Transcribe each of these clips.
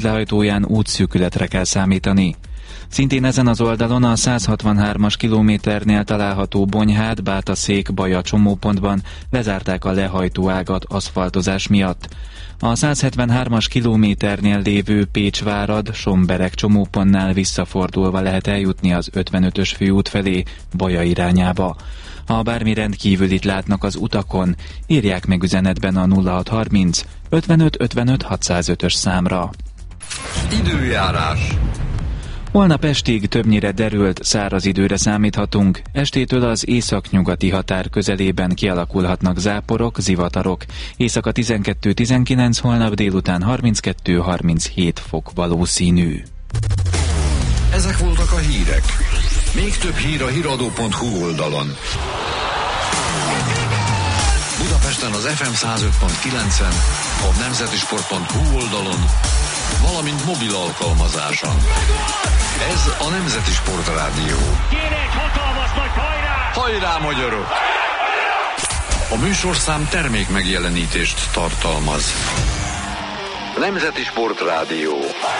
lehajtóján útszűkületre kell számítani. Szintén ezen az oldalon a 163-as kilométernél található Bonyhád-Bátaszék-Baja csomópontban lezárták a lehajtóágat aszfaltozás miatt. A 173-as kilométernél lévő Pécsvárad-Somberek csomópontnál visszafordulva lehet eljutni az 55-ös főút felé Baja irányába. Ha bármi rendkívülit látnak az utakon, írják meg üzenetben a 0630 55 55 605-ös számra. Időjárás. Holnap estig többnyire derült, száraz időre számíthatunk. Estétől az északnyugati határ közelében kialakulhatnak záporok, zivatarok. Éjszaka 12-19, holnap délután 32-37 fok valószínű. Ezek voltak a hírek. Még több hír a hiradó.hu oldalon. Budapesten az FM 105.9-en, a nemzetisport.hu oldalon, valamint mobil alkalmazáson. Ez a Nemzeti Sport Rádió. Kérek, hatalmas nagy hajrá! Hajrá, magyarok! A műsorszám termék megjelenítést tartalmaz. Nemzeti Sport Rádió.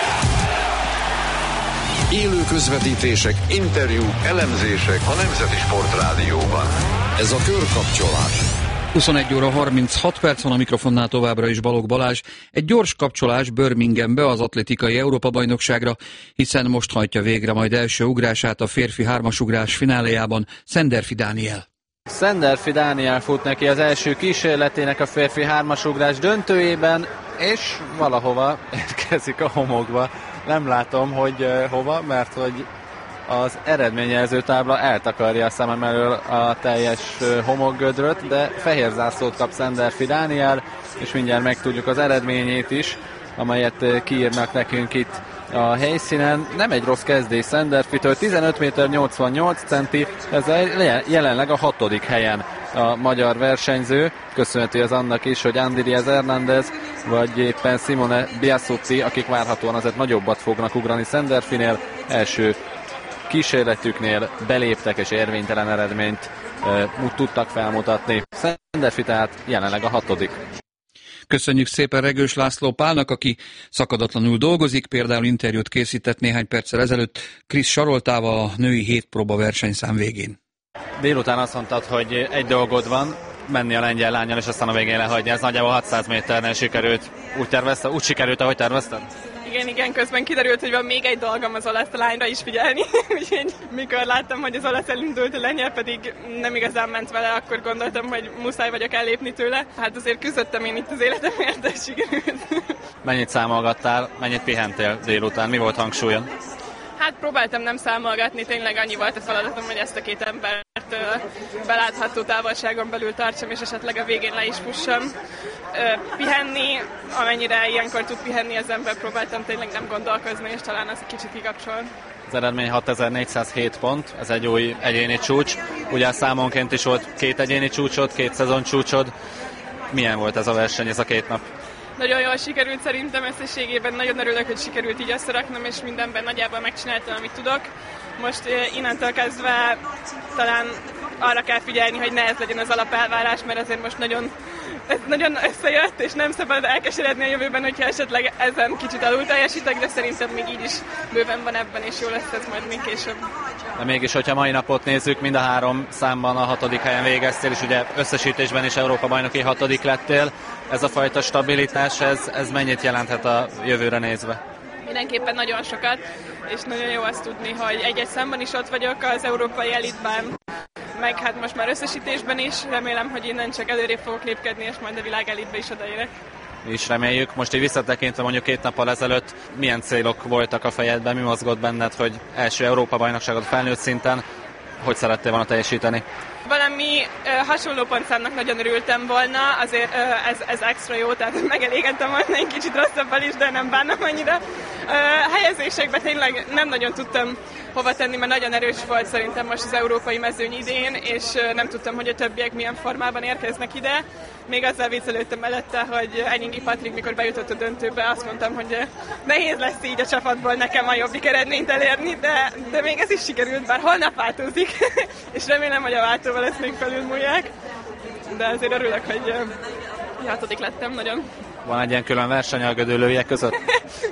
Élő közvetítések, interjúk, elemzések a Nemzeti Sport Rádióban. Ez a körkapcsolás. 21 óra 36 perc van, a mikrofonnál továbbra is Balogh Balázs. Egy gyors kapcsolás Birminghambe az atlétikai Európa-bajnokságra, hiszen most hajtja végre majd első ugrását a férfi hármasugrás fináléjában Szenderfi Dániel. Szenderfi Dániel fut neki az első kísérletének a férfi hármasugrás döntőjében, és valahova érkezik a homokba. Nem látom, hogy hova, mert hogy az eredményjelző tábla eltakarja a szemem elől a teljes homokgödröt, de fehér zászlót kap Szenderfi Dániel, és mindjárt megtudjuk az eredményét is, amelyet kiírnak nekünk itt a helyszínen. Nem egy rossz kezdés Szenderfitől, 15 méter 88 centi, ez jelenleg a 6. helyen a magyar versenyző, köszönhető az annak is, hogy Andrés Hernández vagy éppen Simone Biasotti, akik várhatóan azért nagyobbat fognak ugrani Szenderfinél, első kísérletüknél beléptek és érvénytelen eredményt tudtak felmutatni. Szenderfi tehát jelenleg a 6. Köszönjük szépen Regős László Pálnak, aki szakadatlanul dolgozik, például interjút készített néhány perccel ezelőtt Krisz Saroltával a női 7 próba versenyszám végén. Délután azt mondtad, hogy egy dolgod van, menni a lengyel lánnyal, és aztán a végén lehagyni. Ez nagyjából 600 méternél sikerült. Úgy sikerült, ahogy tervezted? Igen, közben kiderült, hogy van még egy dolgom az olasz lányra is figyelni, úgyhogy mikor láttam, hogy az olasz elindult, a lengyel pedig nem igazán ment vele, akkor gondoltam, hogy muszáj vagyok ellépni tőle. Hát azért küzdöttem én itt az életemért, de sikerült. Mennyit számolgattál, mennyit pihentél délután, mi volt hangsúlyon? Hát próbáltam nem számolgatni, tényleg annyi volt a feladatom, hogy ezt a két embert belátható távolságon belül tartsam, és esetleg a végén le is fussam. Pihenni, amennyire ilyenkor tud pihenni az ember, próbáltam tényleg nem gondolkozni, és talán az egy kicsit kikapcsol. Az eredmény 6407 pont, ez egy új egyéni csúcs. Ugye számonként is volt 2 egyéni csúcsod, 2 szezon csúcsod. Milyen volt ez a verseny, ez a 2 nap? Nagyon jól sikerült szerintem összességében, nagyon örülök, hogy sikerült így összeraknom, és mindenben nagyjából megcsináltam, amit tudok. Most innentől kezdve talán arra kell figyelni, hogy ne ez legyen az alapelvárás, mert azért most nagyon összejött, és nem szabad elkeseredni a jövőben, hogyha esetleg ezen kicsit alul teljesítek, de szerintem még így is bőven van ebben, és jó lesz ez majd még később. De mégis, hogyha mai napot nézzük, mind a 3 számban a 6. helyen végeztél, és ugye összesítésben is Európa-bajnoki 6. lettél. Ez a fajta stabilitás, ez mennyit jelenthet a jövőre nézve? Mindenképpen nagyon sokat, és nagyon jó azt tudni, hogy egy-egy számban is ott vagyok az európai elitben, meg hát most már összesítésben is. Remélem, hogy innen csak előrébb fogok lépkedni, és majd a világ elitbe is odaérek. Mi is reméljük. Most így visszatekintve mondjuk 2 nappal ezelőtt, milyen célok voltak a fejedben, mi mozgott benned, hogy első Európa-bajnokságot felnőtt szinten, hogy szerettél volna teljesíteni? Valami hasonló pontszámnak nagyon örültem volna, azért ez extra jó, tehát megelégedtem volna egy kicsit rosszabbal is, de nem bánom annyira. Helyezésekben tényleg nem nagyon tudtam hova tenni, mert nagyon erős volt szerintem most az európai mezőny idén, és nem tudtam, hogy a többiek milyen formában érkeznek ide. Még azzal viccelődtem mellette, hogy Enyingi Patrik, mikor bejutott a döntőbe, azt mondtam, hogy nehéz lesz így a csapatból nekem a jobbik eredményt elérni, de még ez is sikerült, bár holnap változik, és remélem, hogy a váltóval ezt még felülmúlják. De azért örülök, hogy 6. lettem nagyon. Van egy ilyen külön verseny a gödöllőiek között?